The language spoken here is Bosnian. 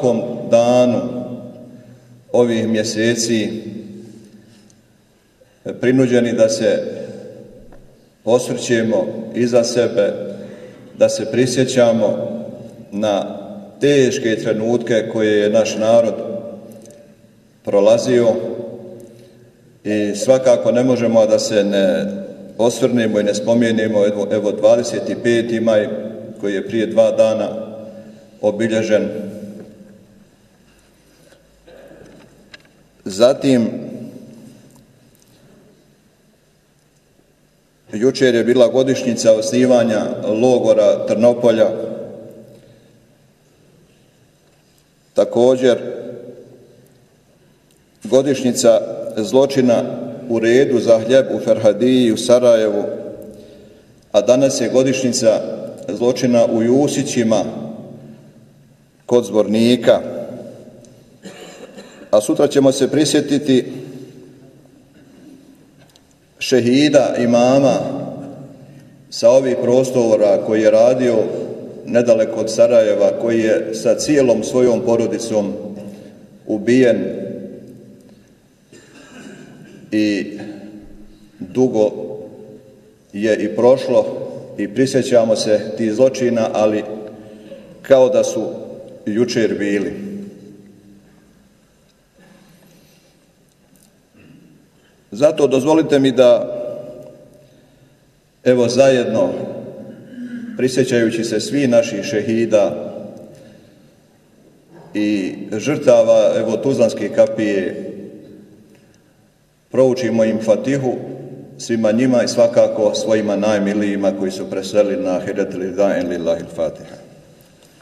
svakom danu ovih mjeseci prinuđeni da se osvrćemo iza sebe, da se prisjećamo na teške trenutke koje je naš narod prolazio i svakako ne možemo da se ne osvrnemo i ne spomenemo evo 25. maj koji je prije 2 dana obilježen. Zatim, jučer je bila godišnjica osnivanja logora Trnopolja. Također, godišnjica zločina u redu za hljeb u Ferhadiji u Sarajevu, a danas je godišnjica zločina u Jusićima kod Zvornika. A sutra ćemo se prisjetiti šehida imama sa ovih prostora koji je radio nedaleko od Sarajeva, koji je sa cijelom svojom porodicom ubijen i dugo je i prošlo i prisjećamo se tih zločina, ali kao da su jučer bili. Zato dozvolite mi da evo zajedno, prisjećajući se svih naših šehida i žrtava evo Tuzlanske kapije, proučimo im Fatihu svima njima i svakako svojima najmilijima koji su preselili na ahiret lillahi Fatiha.